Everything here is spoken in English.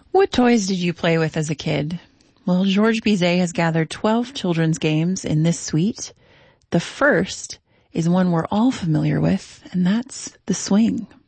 What toys did you play with as a kid? Well, Georges Bizet has gathered 12 children's games in this suite. The first is one we're all familiar with, and that's the swing.